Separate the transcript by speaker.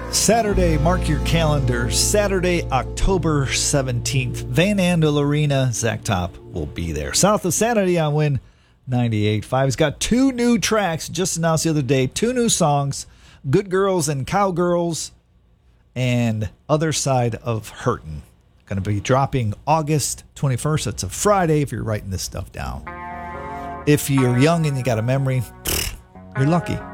Speaker 1: Saturday, mark your calendar. Saturday, October 17th. Van Andel Arena. Zach Top will be there. South of Sanity on Win 98.5. He's got 2 new tracks just announced the other day. 2 new songs. Good Girls and Cowgirls. And Other Side of Hurtin'. Going to be dropping August 21st. That's a Friday if you're writing this stuff down. If you're young and you got a memory, you're lucky.